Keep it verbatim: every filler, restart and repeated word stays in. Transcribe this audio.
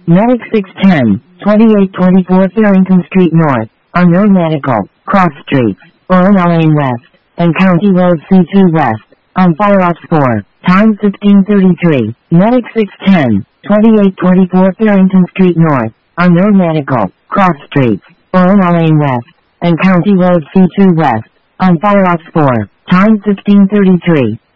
Medic six ten, twenty-eight twenty-four Farrington Street North, Unknown Medical, Cross Streets, Orona Lane West, and County Road C two West, on Fire Ops four, time fifteen thirty-three. Medic six ten, twenty-eight twenty-four Farrington Street North, Unknown Medical, Cross Streets, Orona Lane West, and County Road C two West, on Fire Ops four, time fifteen thirty-three.